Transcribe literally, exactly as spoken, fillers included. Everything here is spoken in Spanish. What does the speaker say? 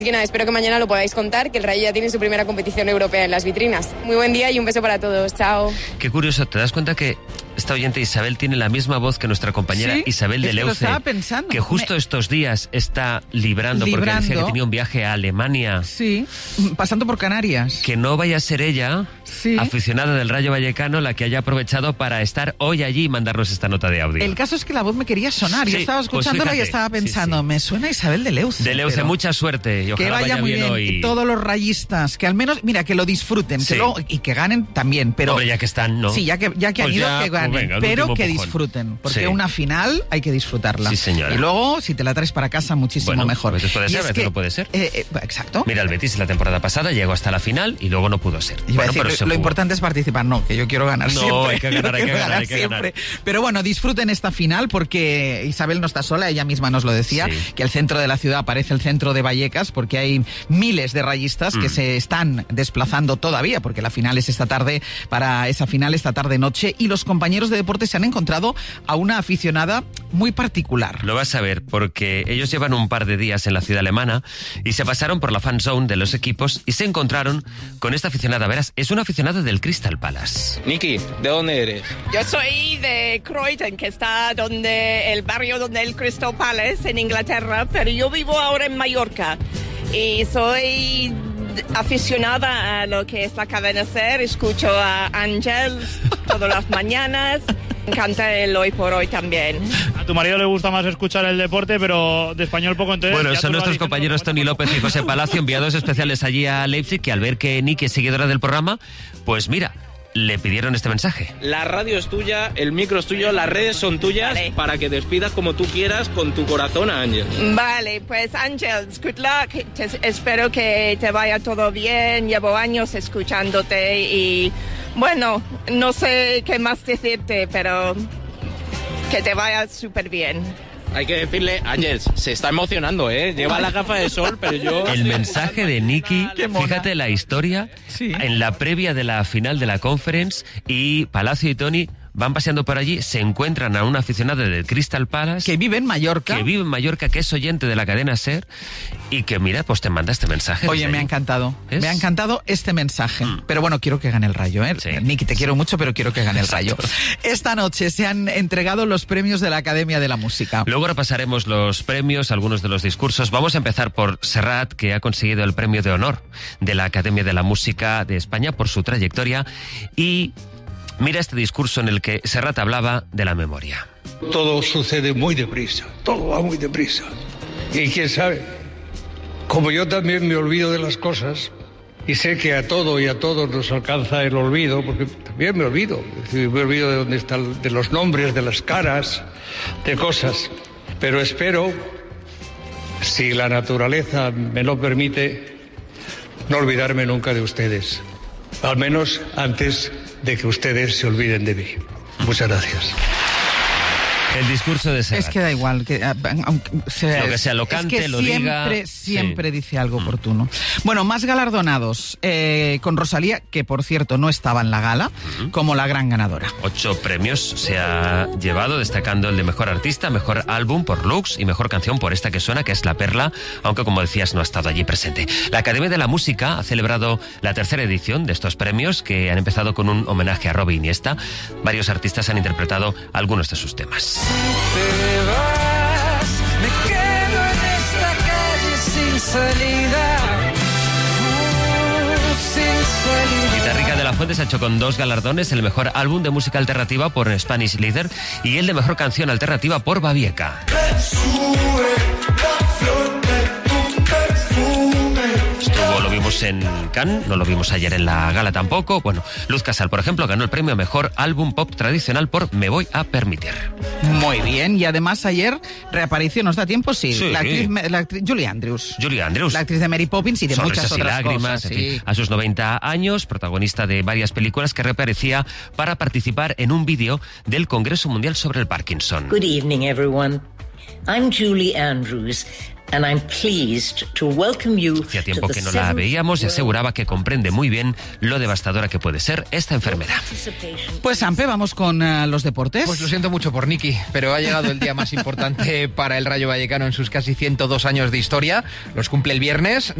Y nada, espero que mañana lo podáis contar, que el Rayo ya tiene su primera competición europea en las vitrinas. Muy buen día y un beso para todos. Chao. Qué curioso, ¿te das cuenta que esta oyente Isabel tiene la misma voz que nuestra compañera ¿Sí? Isabel de Es que lo Leuce? estaba pensando. Que justo Me... estos días está librando, librando, porque decía que tenía un viaje a Alemania. Sí, pasando por Canarias. Que no vaya a ser ella, sí. aficionada del Rayo Vallecano, la que haya aprovechado para estar hoy allí y mandarnos esta nota de audio. El caso es que la voz me quería sonar. Sí, Yo estaba escuchándola pues fíjate, y estaba pensando, sí, sí. me suena Isabel de Leuce. De Leuce, pero... mucha suerte y ojalá que vaya, vaya muy bien, bien. hoy. Y todos los rayistas, que al menos, mira, que lo disfruten, Sí. que lo, y que ganen también. Pero Hombre, ya que están, ¿no? Sí, ya que, ya que Pues han ido, ya, que ganen. pues venga, el pero último que empujón. disfruten. Porque Sí. una final hay que disfrutarla. Sí, señora. Y luego, si te la traes para casa, muchísimo Bueno, mejor. a veces puede Y ser, es a veces que- no puede ser. eh, eh, exacto. Mira, el Betis la temporada pasada llegó hasta la final y luego no pudo ser. Iba Bueno, a decir, pero lo, se lo jugó. importante es participar, no, que yo quiero ganar No, siempre. hay que ganar, Yo hay que quiero ganar, hay que siempre. ganar. Pero bueno, disfruten esta final porque Isabel no está sola, ella misma nos lo decía, Sí. que el centro de la ciudad parece el centro de Vallecas porque hay miles de rayistas Mm. que se están desplazando todavía, porque la final es esta tarde, para esa final esta tarde-noche, y los compañeros de deporte se han encontrado a una aficionada muy particular. Lo vas a ver, porque ellos llevan un par de días en la ciudad alemana y se pasaron por la fan zone de los equipos y se encontraron con esta aficionada. Verás, es una aficionada del Crystal Palace. Niki, ¿de dónde eres? Yo soy de Croydon, que está donde el barrio donde el Crystal Palace en Inglaterra, pero yo vivo ahora en Mallorca y soy aficionada a lo que es la cadena SER. Escucho a Ángel todas las mañanas. Me encanta el Hoy por Hoy también. A tu marido le gusta más escuchar el deporte, pero de español poco, entonces... Bueno, ya son tú nuestros vas diciendo compañeros lo que Tony López y José Palacio, enviados especiales allí a Leipzig, que al ver que Niki es seguidora del programa, pues mira, le pidieron este mensaje. La radio es tuya, el micro es tuyo, las redes son tuyas, Vale. para que despidas como tú quieras con tu corazón a Ángel. Vale, pues Ángel, good luck. Te- espero que te vaya todo bien. Llevo años escuchándote y bueno, no sé qué más decirte, pero que te vaya súper bien. Hay que decirle, Ángel, se está emocionando, ¿eh? Lleva la gafa de sol, pero yo... El mensaje de Niki, Qué mona. fíjate la historia, Sí. en la previa de la final de la Conference, y Palacio y Tony van paseando por allí, se encuentran a una aficionada del Crystal Palace, Que vive en Mallorca. que vive en Mallorca, que es oyente de la cadena SER, y que mira, pues te manda este mensaje. Oye, desde me ha allí. encantado. ¿Ves? Me ha encantado este mensaje. Mm. Pero bueno, quiero que gane el Rayo, ¿eh? Sí. Niki, te quiero mucho, pero quiero que gane el Rayo. Esta noche se han entregado los premios de la Academia de la Música. Luego repasaremos los premios, algunos de los discursos. Vamos a empezar por Serrat, que ha conseguido el premio de honor de la Academia de la Música de España por su trayectoria. Y mira este discurso en el que Serrat hablaba de la memoria. Todo sucede muy deprisa, todo va muy deprisa. Y quién sabe, como yo también me olvido de las cosas, y sé que a todo y a todos nos alcanza el olvido, porque también me olvido, es decir, me olvido de dónde están, de los nombres, de las caras, de cosas. Pero espero, si la naturaleza me lo permite, no olvidarme nunca de ustedes, al menos antes de que ustedes se olviden de mí. Muchas gracias. El discurso de Serrat. Es que da igual, que, ah, aunque sea, Lo que sea, lo es cante, que lo siempre, diga. Siempre Sí. dice algo oportuno. Bueno, más galardonados eh, con Rosalía, que por cierto no estaba en la gala, como la gran ganadora. Ocho premios se ha llevado, destacando el de Mejor Artista, Mejor Álbum por Lux y Mejor Canción por esta que suena, que es La Perla, aunque como decías no ha estado allí presente. La Academia de la Música ha celebrado la tercera edición de estos premios, que han empezado con un homenaje a Robbie Iniesta. Varios artistas han interpretado algunos de sus temas. Te vas, me quedo en esta calle sin salida, uh, sin salida. Guitarrica de la Fuente se ha hecho con dos galardones, el Mejor Álbum de Música Alternativa por Spanish Leader y el de Mejor Canción Alternativa por Babieca. Estuvo, lo vimos en Cannes, no lo vimos ayer en la gala tampoco. Bueno, Luz Casal, por ejemplo, ganó el premio a Mejor Álbum Pop Tradicional por Me Voy a Permitir. Muy bien, y además ayer reapareció, ¿nos da tiempo? Sí, Sí. La, actriz, la actriz Julie Andrews. Julie Andrews. La actriz de Mary Poppins y de Sonrisas muchas y otras lágrimas, cosas. en Sí. fin, a sus noventa años, protagonista de varias películas, que reaparecía para participar en un vídeo del Congreso Mundial sobre el Parkinson. Good evening, everyone. I'm Julie Andrews, And I'm pleased to welcome you. Hacía tiempo que no la veíamos y aseguraba que comprende muy bien lo devastadora que puede ser esta enfermedad. Pues Ampe, vamos con uh, los deportes. Pues lo siento mucho por Nicky, pero ha llegado el día más importante para el Rayo Vallecano en sus casi ciento dos años de historia. Los cumple el viernes.